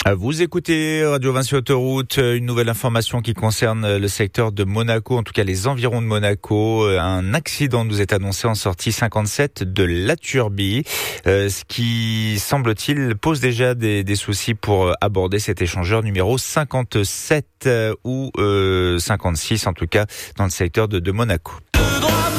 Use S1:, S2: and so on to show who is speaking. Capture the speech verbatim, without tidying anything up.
S1: Vous écoutez Radio Vinci Autoroute, une nouvelle information qui concerne le secteur de Monaco, en tout cas les environs de Monaco. Un accident nous est annoncé en sortie cinquante-sept de La Turbie, euh, ce qui, semble-t-il, pose déjà des, des soucis pour aborder cet échangeur numéro cinquante-sept euh, ou euh, cinquante-six, en tout cas dans le secteur de, de Monaco.